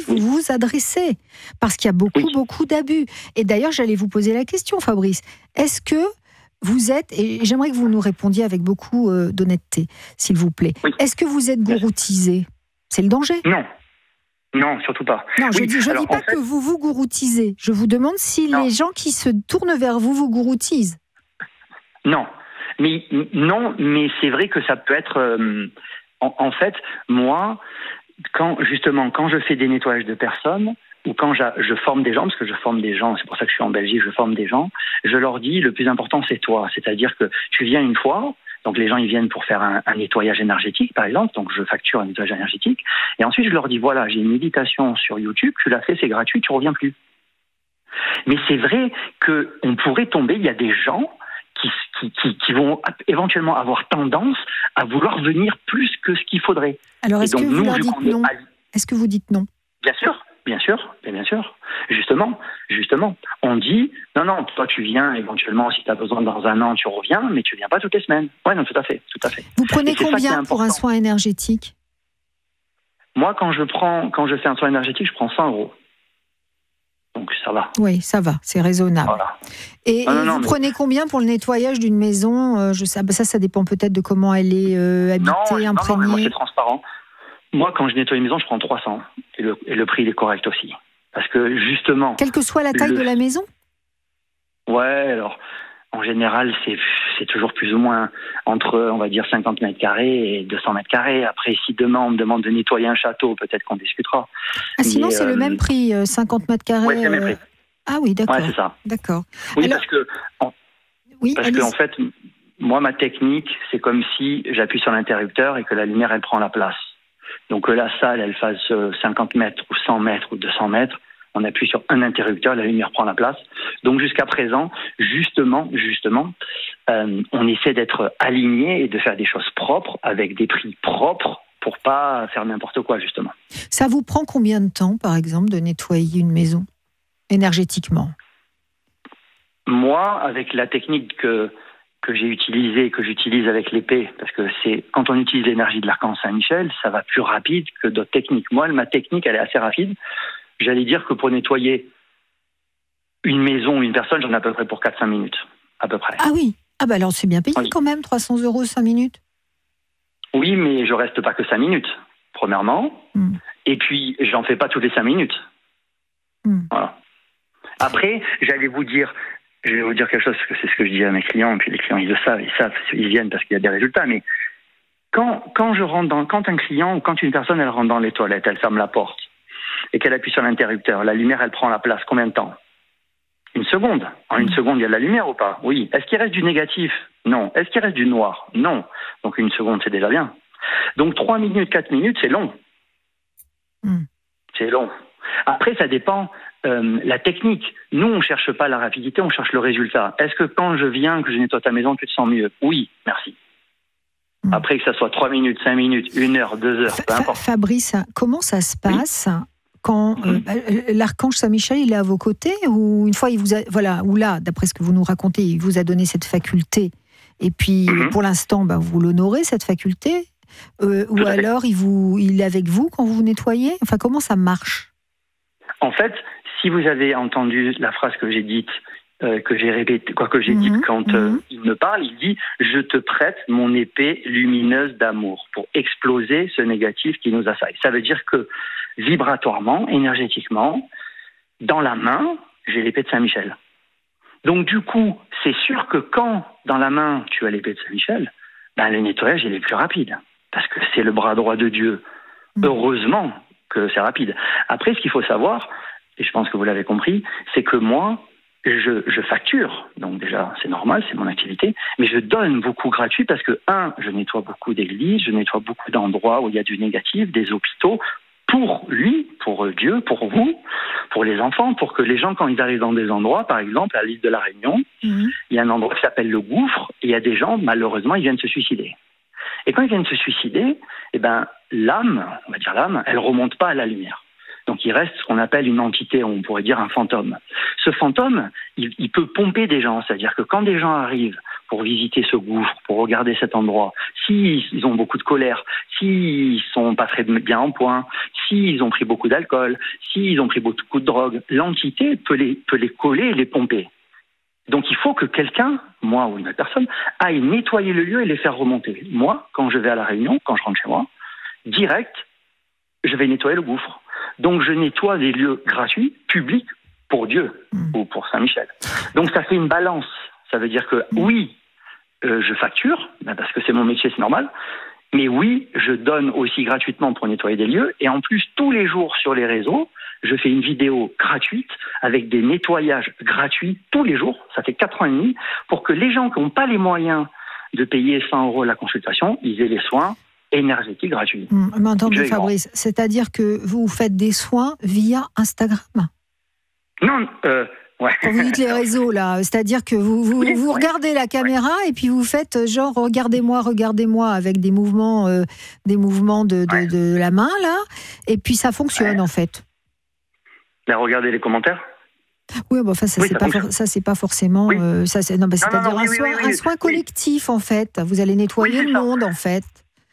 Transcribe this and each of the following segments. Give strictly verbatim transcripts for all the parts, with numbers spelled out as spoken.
vous Oui. vous adressez. Parce qu'il y a beaucoup, Oui. beaucoup d'abus. Et d'ailleurs, j'allais vous poser la question, Fabrice. Est-ce que vous êtes, et j'aimerais que vous nous répondiez avec beaucoup euh, d'honnêteté, s'il vous plaît. Oui. Est-ce que vous êtes gouroutisé ? C'est le danger ? Non. Non, surtout pas. Non, je Oui, ne dis, je alors, dis pas en fait, que vous vous gouroutisez. Je vous demande si Non. les gens qui se tournent vers vous vous gouroutisent. Non. Mais, non, mais c'est vrai que ça peut être... euh, en, en fait, moi, quand, justement, quand je fais des nettoyages de personnes, ou quand je, je forme des gens, parce que je forme des gens, c'est pour ça que je suis en Belgique, je forme des gens, je leur dis, le plus important, c'est toi. C'est-à-dire que tu viens une fois... Donc les gens, ils viennent pour faire un, un nettoyage énergétique, par exemple. Donc je facture un nettoyage énergétique. Et ensuite, je leur dis, voilà, j'ai une méditation sur YouTube, tu l'as fait, c'est gratuit, tu reviens plus. Mais c'est vrai qu'on pourrait tomber, il y a des gens qui, qui, qui, qui vont éventuellement avoir tendance à vouloir venir plus que ce qu'il faudrait. Alors, Et est-ce donc, que vous nous, leur vu dites qu'on est non ? à- Est-ce que vous dites non ? Bien sûr, bien sûr, et bien sûr. Justement, justement, on dit, non, non, toi tu viens éventuellement, si tu as besoin dans un an, tu reviens, mais tu viens pas toutes les semaines. Oui, non, tout à fait, tout à fait. Vous prenez Et c'est ça qui est combien pour un important. soin énergétique ? Moi, quand je prends, quand je fais un soin énergétique, je prends cent euros. Donc ça va. Oui, ça va, c'est raisonnable. Voilà. Et, Non, non, et non, vous mais- prenez combien pour le nettoyage d'une maison ? euh, je sais, ça, ça dépend peut-être de comment elle est euh, habitée, Non, non, non, mais moi imprégnée. c'est transparent. Moi, quand je nettoie une maison, je prends trois cents. Et le, et le prix, il est correct aussi. Parce que justement... Quelle que soit la taille le- de la maison ? Ouais, alors, en général, c'est, c'est toujours plus ou moins entre, on va dire, cinquante mètres carrés et deux cents mètres carrés. Après, si demain, on me demande de nettoyer un château, peut-être qu'on discutera. Ah, sinon, Mais, c'est euh, le même prix, euh, cinquante mètres carrés. Ouais, c'est le même prix. euh, Ah oui, d'accord. Ouais, c'est ça. D'accord. Oui, Alors- parce que, en, Oui, parce que, allez-y. en fait, moi, ma technique, c'est comme si j'appuie sur l'interrupteur et que la lumière, elle prend la place. Donc, que la salle, elle fasse euh, cinquante mètres ou cent mètres ou deux cents mètres, on appuie sur un interrupteur, la lumière prend la place. Donc jusqu'à présent, justement, justement, euh, on essaie d'être aligné et de faire des choses propres avec des prix propres pour pas faire n'importe quoi, justement. Ça vous prend combien de temps, par exemple, de nettoyer une maison énergétiquement ? Moi, avec la technique que que j'ai utilisée, que j'utilise avec l'épée, parce que c'est quand on utilise l'énergie de l'archange Saint-Michel, ça va plus rapide que d'autres techniques. Moi, ma technique, elle est assez rapide. J'allais dire que pour nettoyer une maison ou une personne, j'en ai à peu près pour quatre à cinq minutes, à peu près. Ah oui. Ah bah alors c'est bien payé Oui. quand même, trois cents euros, cinq minutes. Oui, mais je reste pas que cinq minutes, premièrement. Mm. Et puis, j'en fais pas toutes les cinq minutes. Mm. Voilà. Après, j'allais vous dire, je vais vous dire quelque chose, parce que c'est ce que je dis à mes clients, et puis les clients, ils le savent, ils savent, ils viennent parce qu'il y a des résultats, mais quand, quand je rentre dans, quand un client ou quand une personne, elle rentre dans les toilettes, elle ferme la porte, et qu'elle appuie sur l'interrupteur, la lumière, elle prend la place, combien de temps ? Une seconde. En une seconde, il y a de la lumière ou pas ? Oui. Est-ce qu'il reste du négatif ? Non. Est-ce qu'il reste du noir ? Non. Donc une seconde, c'est déjà bien. Donc trois minutes, quatre minutes, c'est long. Mm. C'est long. Après, ça dépend euh, la technique. Nous, on ne cherche pas la rapidité, on cherche le résultat. Est-ce que quand je viens, que je nettoie ta maison, tu te sens mieux ? Oui, merci. Mm. Après, que ça soit trois minutes, cinq minutes, une heure, deux heures, Fa- peu Fa- importe. Fabrice, comment ça se passe quand euh, Mhm. l'archange Saint-Michel il est à vos côtés, ou une fois il vous a, voilà, ou là, d'après ce que vous nous racontez, il vous a donné cette faculté, et puis Mhm. pour l'instant, bah, vous l'honorez cette faculté, euh, ou Tout à fait. alors il vous, il est avec vous quand vous vous nettoyez. Enfin, comment ça marche ? En fait, si vous avez entendu la phrase que j'ai dite, euh, que j'ai répétée, quoi que j'ai Mhm, dite quand euh, mhm. il me parle, il dit « Je te prête mon épée lumineuse d'amour pour exploser ce négatif qui nous assaille ». Ça veut dire que vibratoirement, énergétiquement, dans la main, j'ai l'épée de Saint-Michel. Donc du coup, c'est sûr que quand dans la main tu as l'épée de Saint-Michel, ben, le nettoyage il est plus rapide parce que c'est le bras droit de Dieu. Mhm. Heureusement que c'est rapide. Après, ce qu'il faut savoir, et je pense que vous l'avez compris, c'est que moi, je, je facture. Donc déjà, c'est normal, c'est mon activité. Mais je donne beaucoup gratuit parce que, un, je nettoie beaucoup d'églises, je nettoie beaucoup d'endroits où il y a du négatif, des hôpitaux, pour lui, pour Dieu, pour vous, pour les enfants, pour que les gens, quand ils arrivent dans des endroits, par exemple, à l'île de la Réunion, Mhm. il y a un endroit qui s'appelle le gouffre, et il y a des gens, malheureusement, ils viennent se suicider. Et quand ils viennent se suicider, eh ben, l'âme, on va dire l'âme, elle remonte pas à la lumière. Donc il reste ce qu'on appelle une entité, on pourrait dire un fantôme. Ce fantôme, il, il peut pomper des gens, c'est-à-dire que quand des gens arrivent pour visiter ce gouffre, pour regarder cet endroit, s'ils ont beaucoup de colère, s'ils sont pas très bien en point, s'ils ont pris beaucoup d'alcool, s'ils ont pris beaucoup de drogue, l'entité peut les, peut les coller et les pomper. Donc il faut que quelqu'un, moi ou une autre personne, aille nettoyer le lieu et les faire remonter. Moi, quand je vais à la réunion, quand je rentre chez moi, direct, je vais nettoyer le gouffre. Donc je nettoie des lieux gratuits, publics, pour Dieu mmh. ou pour Saint-Michel. Donc ça fait une balance. Ça veut dire que oui, euh, je facture, ben parce que c'est mon métier, c'est normal, mais oui, je donne aussi gratuitement pour nettoyer des lieux, et en plus, tous les jours sur les réseaux, je fais une vidéo gratuite avec des nettoyages gratuits tous les jours, ça fait quatre ans et demi, pour que les gens qui n'ont pas les moyens de payer cent euros la consultation, ils aient les soins énergétiques gratuits. Mmh, mais entendu, Fabrice, c'est-à-dire que vous faites des soins via Instagram? Non, euh, ouais. Quand vous dites les réseaux, là, c'est-à-dire que vous, vous, oui, vous regardez ouais. la caméra ouais. et puis vous faites genre regardez-moi, regardez-moi avec des mouvements, euh, des mouvements de, de, ouais. de la main, là, et puis ça fonctionne ouais. en fait. Là, regardez les commentaires. Oui, bon, enfin, ça, oui, c'est ça, pas for- ça, c'est pas forcément. Oui. Euh, ça, c'est, non, bah, c'est-à-dire non, non, un, oui, soin, oui, oui, un soin collectif, oui. en fait. Vous allez nettoyer oui, le monde, en fait.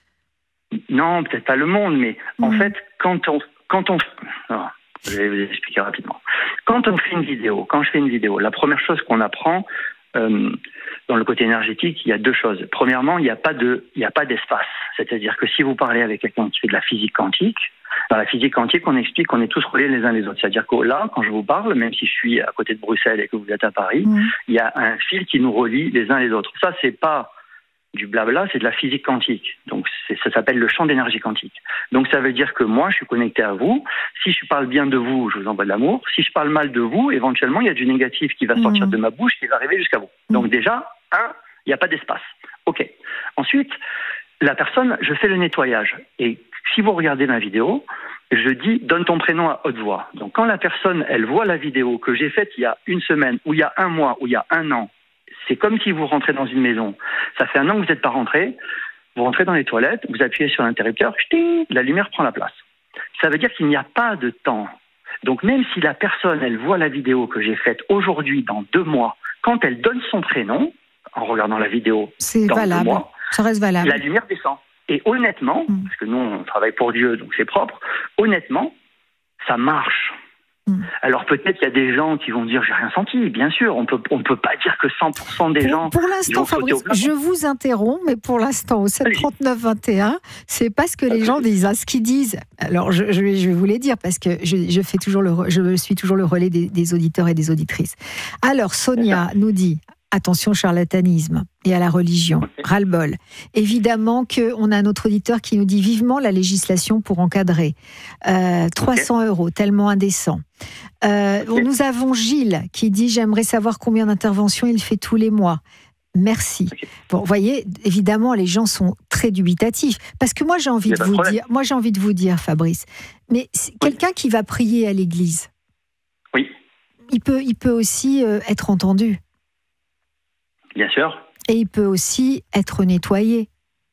Non, peut-être pas le monde, mais mmh. en fait, quand on. Quand on... Oh. Je vais vous expliquer rapidement. Quand on fait une vidéo, quand je fais une vidéo, la première chose qu'on apprend euh, dans le côté énergétique, il y a deux choses. Premièrement, il n'y a pas de, il n'y a pas d'espace. C'est-à-dire que si vous parlez avec quelqu'un qui fait de la physique quantique, dans la physique quantique, on explique qu'on est tous reliés les uns les autres. C'est-à-dire que là, quand je vous parle, même si je suis à côté de Bruxelles et que vous êtes à Paris, mmh. il y a un fil qui nous relie les uns les autres. Ça, c'est pas du blabla, c'est de la physique quantique. Donc, c'est, ça s'appelle le champ d'énergie quantique. Donc, ça veut dire que moi, je suis connecté à vous. Si je parle bien de vous, je vous envoie de l'amour. Si je parle mal de vous, éventuellement, il y a du négatif qui va sortir mmh. de ma bouche, qui va arriver jusqu'à vous. Mmh. Donc, déjà, un, il n'y a pas d'espace. OK. Ensuite, la personne, je fais le nettoyage. Et si vous regardez ma vidéo, je dis, donne ton prénom à haute voix. Donc, quand la personne, elle voit la vidéo que j'ai faite il y a une semaine, ou il y a un mois, ou il y a un an, c'est comme si vous rentrez dans une maison. Ça fait un an que vous n'êtes pas rentré. Vous rentrez dans les toilettes, vous appuyez sur l'interrupteur, la lumière prend la place. Ça veut dire qu'il n'y a pas de temps. Donc même si la personne, elle voit la vidéo que j'ai faite aujourd'hui, dans deux mois, quand elle donne son prénom, en regardant la vidéo c'est dans valable. deux mois, ça reste valable. La lumière descend. Et honnêtement, mmh. parce que nous, on travaille pour Dieu, donc c'est propre, honnêtement, ça marche. Alors peut-être qu'il y a des gens qui vont dire j'ai rien senti, bien sûr, on peut, on peut pas dire que cent pour cent des pour, gens... Pour l'instant, Fabrice, je vous interromps, mais pour l'instant, au sept trente-neuf vingt et un, c'est pas ce que les gens disent. Hein, ce qu'ils disent, alors je, je, je vais vous les dire, parce que je, je, fais toujours le, je suis toujours le relais des, des auditeurs et des auditrices. Alors Sonia nous dit... Attention au charlatanisme et à la religion, okay. ras-le-bol. Évidemment qu'on a notre auditeur qui nous dit vivement la législation pour encadrer. Euh, trois cents okay. euros, tellement indécent. Euh, okay. Nous avons Gilles qui dit « J'aimerais savoir combien d'interventions il fait tous les mois. Merci. Okay. » Bon, vous voyez, évidemment, les gens sont très dubitatifs. Parce que moi, j'ai envie, de vous, dire, moi, j'ai envie de vous dire, Fabrice, mais oui. quelqu'un qui va prier à l'église, oui. il peut, il peut aussi euh, être entendu. Bien sûr. Et il peut aussi être nettoyé.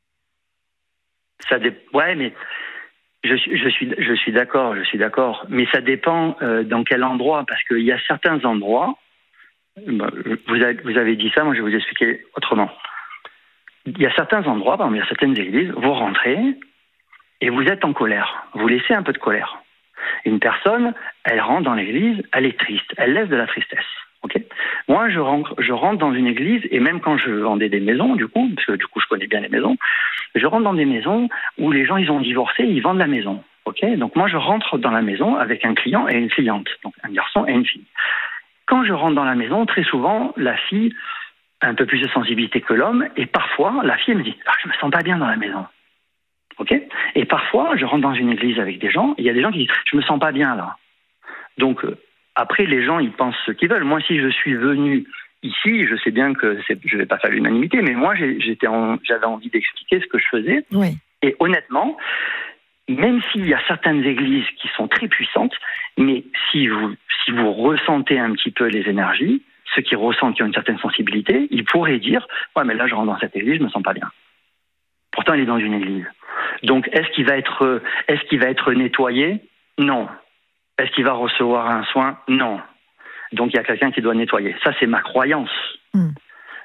Ça dé... Ouais, mais je suis, je suis, je suis d'accord, je suis d'accord. Mais ça dépend euh, dans quel endroit, parce qu'il y a certains endroits. Vous avez, vous avez dit ça, moi je vais vous expliquer autrement. Il y a certains endroits, par exemple, il y a certaines églises, vous rentrez et vous êtes en colère. Vous laissez un peu de colère. Une personne, elle rentre dans l'église, elle est triste, elle laisse de la tristesse. Okay. Moi, je rentre, je rentre dans une église, et même quand je vendais des maisons, du coup, parce que du coup, je connais bien les maisons, je rentre dans des maisons où les gens, ils ont divorcé, ils vendent la maison. Okay. Donc moi, je rentre dans la maison avec un client et une cliente, donc un garçon et une fille. Quand je rentre dans la maison, très souvent, la fille a un peu plus de sensibilité que l'homme, et parfois, la fille elle me dit ah, « je me sens pas bien dans la maison ». Okay. Et parfois, je rentre dans une église avec des gens, et il y a des gens qui disent « je me sens pas bien là ». Donc, après, les gens, ils pensent ce qu'ils veulent. Moi, si je suis venu ici, je sais bien que c'est, je ne vais pas faire l'unanimité, mais moi, j'ai, j'étais en, j'avais envie d'expliquer ce que je faisais. Oui. Et honnêtement, même s'il y a certaines églises qui sont très puissantes, mais si vous, si vous ressentez un petit peu les énergies, ceux qui ressentent, qui ont une certaine sensibilité, ils pourraient dire « ouais, mais là, je rentre dans cette église, je ne me sens pas bien ». Pourtant, il est dans une église. Donc, est-ce qu'il va être, est-ce qu'il va être nettoyé ? Non. Est-ce qu'il va recevoir un soin ? Non. Donc, il y a quelqu'un qui doit nettoyer. Ça, c'est ma croyance. Mm.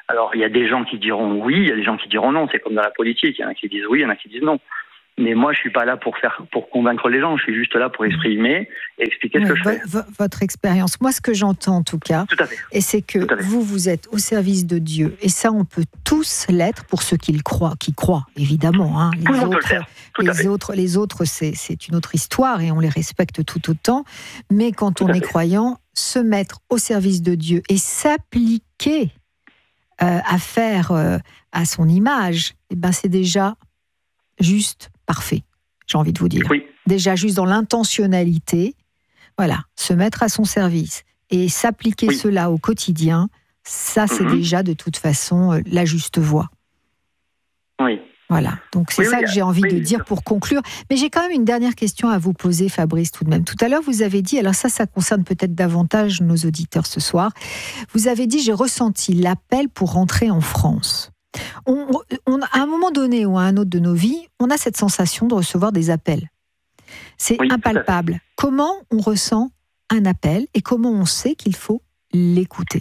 Alors, il y a des gens qui diront oui, il y a des gens qui diront non. C'est comme dans la politique. Il y en a qui disent oui, il y en a qui disent non. Mais moi, je suis pas là pour faire, pour convaincre les gens. Je suis juste là pour exprimer et expliquer oui, ce que je fais. Votre expérience. Moi, ce que j'entends en tout cas, tout à fait. Et c'est que vous, vous êtes au service de Dieu. Et ça, on peut tous l'être pour ceux qui le croient, qui croient, évidemment. Hein. Les, tout le autres, monde peut le faire. Tout les, à fait. autres, les autres, c'est, c'est une autre histoire et on les respecte tout autant. Mais quand tout on est fait. croyant, se mettre au service de Dieu et s'appliquer euh, à faire euh, à son image, eh ben, c'est déjà juste parfait. J'ai envie de vous dire. Oui. Déjà, juste dans l'intentionnalité, voilà, se mettre à son service et s'appliquer oui. cela au quotidien, ça, c'est mm-hmm. déjà de toute façon euh, la juste voie. Oui. Voilà, donc c'est oui, ça oui, que j'ai envie oui, de dire pour conclure. Mais j'ai quand même une dernière question à vous poser, Fabrice, tout de même. Tout à l'heure, vous avez dit, alors ça, ça concerne peut-être davantage nos auditeurs ce soir, vous avez dit, j'ai ressenti l'appel pour rentrer en France. On, on, à un moment donné ou à un autre de nos vies, on a cette sensation de recevoir des appels. C'est oui, impalpable. Comment on ressent un appel et comment on sait qu'il faut l'écouter?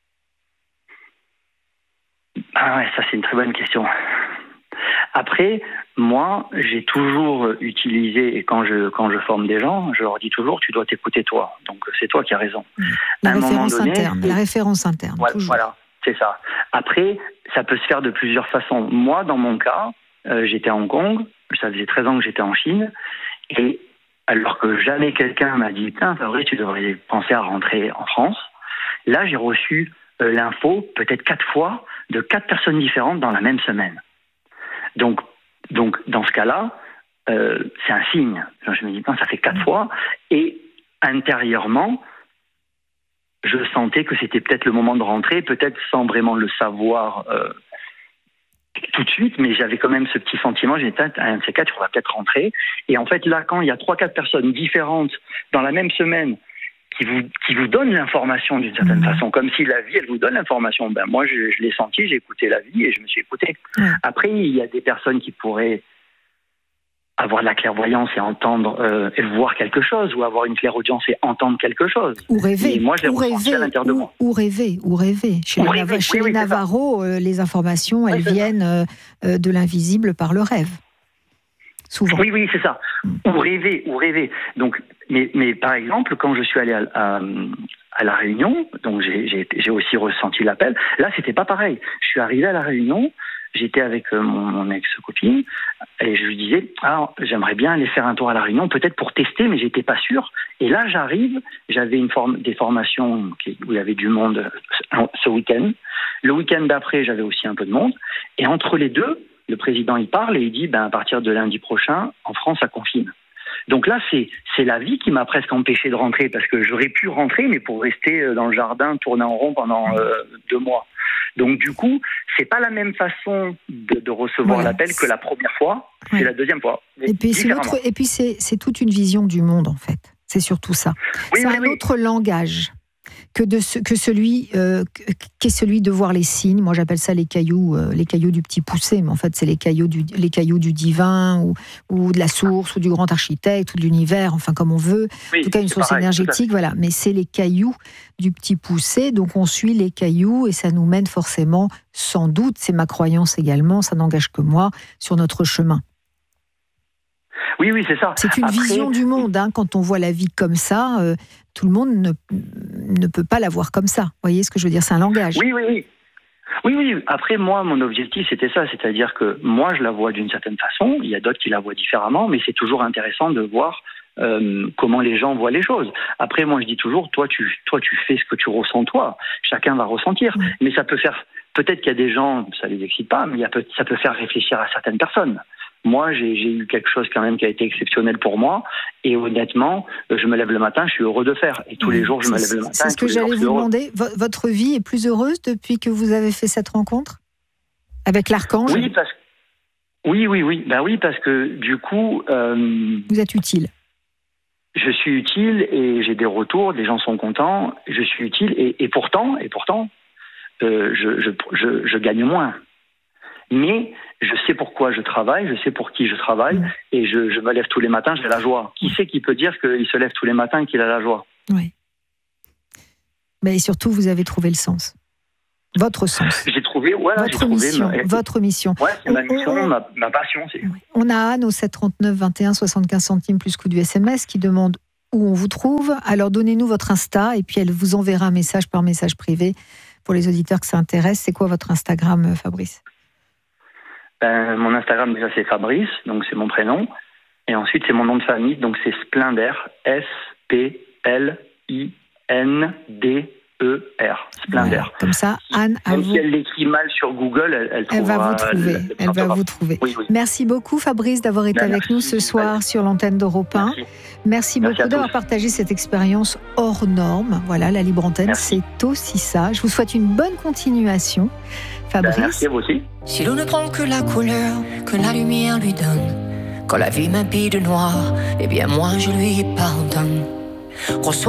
Ah ouais, ça c'est une très bonne question. Après, moi, j'ai toujours utilisé, et quand je, quand je forme des gens, je leur dis toujours, tu dois t'écouter toi. Donc c'est toi qui as raison. La, référence, donné, interne, la référence interne. Ouais, toujours. Voilà. C'est ça. Après, ça peut se faire de plusieurs façons. Moi, dans mon cas, euh, j'étais à Hong Kong, ça faisait treize ans que j'étais en Chine, et alors que jamais quelqu'un m'a dit « Putain, c'est vrai, tu devrais penser à rentrer en France », là, j'ai reçu euh, l'info, peut-être quatre fois, de quatre personnes différentes dans la même semaine. Donc, donc dans ce cas-là, euh, c'est un signe. Donc, je me dis « Putain, ça fait quatre fois », et intérieurement, je sentais que c'était peut-être le moment de rentrer, peut-être sans vraiment le savoir euh, tout de suite, mais j'avais quand même ce petit sentiment, j'ai dit, un de ces quatre, on va peut-être rentrer. Et en fait, là, quand il y a trois, quatre personnes différentes dans la même semaine qui vous, qui vous donnent l'information d'une certaine mmh. façon, comme si la vie, elle vous donne l'information, ben moi, je, je l'ai senti, j'ai écouté la vie et je me suis écouté. Mmh. Après, il y a des personnes qui pourraient avoir de la clairvoyance et entendre euh, et voir quelque chose, ou avoir une clairaudience et entendre quelque chose. Ou rêver. Et moi, je l'ai ou ressenti rêver, à l'intérieur de moi. Ou, ou rêver, ou rêver. Chez ou les, rêver, Nav- chez oui, les oui, Navarros, euh, les informations, elles oui, viennent euh, de l'invisible par le rêve. Souvent. Oui, oui, c'est ça. Ou rêver, ou rêver. Donc, mais, mais par exemple, quand je suis allé à, à, à La Réunion, donc j'ai, j'ai, j'ai aussi ressenti l'appel, là, c'était pas pareil. Je suis arrivé à La Réunion, j'étais avec mon, mon ex-copine et je lui disais ah, j'aimerais bien aller faire un tour à La Réunion, peut-être pour tester, mais j'étais pas sûr. Et là, j'arrive, j'avais une forme, des formations qui, où il y avait du monde ce week-end. Le week-end d'après, j'avais aussi un peu de monde. Et entre les deux, le président il parle et il dit ben, à partir de lundi prochain, en France, ça confine. Donc là, c'est, c'est la vie qui m'a presque empêché de rentrer, parce que j'aurais pu rentrer, mais pour rester dans le jardin, tourner en rond pendant euh, deux mois. Donc du coup, c'est pas la même façon de, de recevoir ouais. l'appel que la première fois, ouais. c'est la deuxième fois. Et puis, c'est, autre, et puis c'est, c'est toute une vision du monde en fait, c'est surtout ça. Oui, c'est oui, un oui. autre langage que, de ce, que celui euh, qu'est celui de voir les signes. Moi j'appelle ça les cailloux, euh, les cailloux du petit poucet, mais en fait c'est les cailloux du, les cailloux du divin ou, ou de la source ou du grand architecte ou de l'univers, enfin comme on veut. Oui, en tout cas une source pareil, énergétique, voilà. Mais c'est les cailloux du petit poucet, donc on suit les cailloux et ça nous mène forcément, sans doute, c'est ma croyance également, ça n'engage que moi, sur notre chemin. Oui, oui, c'est ça. C'est une Après... vision du monde. Hein. Quand on voit la vie comme ça, euh, tout le monde ne, ne peut pas la voir comme ça. Vous voyez ce que je veux dire? C'est un langage. Oui, oui, oui. Oui, oui. Après, moi, mon objectif, c'était ça. C'est-à-dire que moi, je la vois d'une certaine façon. Il y a d'autres qui la voient différemment. Mais c'est toujours intéressant de voir euh, comment les gens voient les choses. Après, moi, je dis toujours, toi tu, toi, tu fais ce que tu ressens, toi. Chacun va ressentir. Mmh. Mais ça peut faire... Peut-être qu'il y a des gens, ça ne les excite pas, mais il y a, ça peut faire réfléchir à certaines personnes. Moi, j'ai, j'ai eu quelque chose quand même qui a été exceptionnel pour moi. Et honnêtement, je me lève le matin, je suis heureux de faire. Et tous oui, les jours, je me lève le matin. C'est ce que j'allais vous demander. V- votre vie est plus heureuse depuis que vous avez fait cette rencontre avec l'archange? Oui, parce... oui, oui, oui. Ben oui, parce que du coup... Euh... Vous êtes utile. Je suis utile et j'ai des retours, les gens sont contents. Je suis utile et, et pourtant, et pourtant euh, je, je, je, je gagne moins. Mais je sais pourquoi je travaille, je sais pour qui je travaille, mmh. et je, je me lève tous les matins, j'ai la joie. Qui c'est qui peut dire qu'il se lève tous les matins et qu'il a la joie? Oui. Mais surtout, vous avez trouvé le sens. Votre sens. J'ai, trouvé, voilà, votre j'ai trouvé mission, ma... votre mission. Ouais, c'est ma On- mission, on- ma, ma passion aussi. On a Anne au sept trente-neuf vingt et un soixante-quinze centimes plus coût du S M S qui demande où on vous trouve. Alors donnez-nous votre Insta et puis elle vous enverra un message par message privé pour les auditeurs que ça intéresse. C'est quoi votre Instagram, Fabrice ? Ben, mon Instagram, déjà, c'est Fabrice, donc c'est mon prénom. Et ensuite, c'est mon nom de famille, donc c'est Splender, S P L I N D E R, Splender. Voilà, comme ça, Anne, à Même vous. si elle l'écrit mal sur Google, elle, elle, Elle va trouvera vous trouver. le- le Elle va orthographe. vous trouver. Oui, oui. Merci beaucoup, Fabrice, d'avoir été Ben, avec merci. nous ce soir sur l'antenne d'Europe un. Merci. Merci, Merci beaucoup à d'avoir tous. partagé cette expérience hors norme. Voilà, la libre antenne, Merci. c'est aussi ça. Je vous souhaite une bonne continuation, Ben, Fabrice. merci à vous aussi. Si l'on ne prend que la couleur que la lumière lui donne, quand la vie m'habille de noir, eh bien moi je lui pardonne. Reçois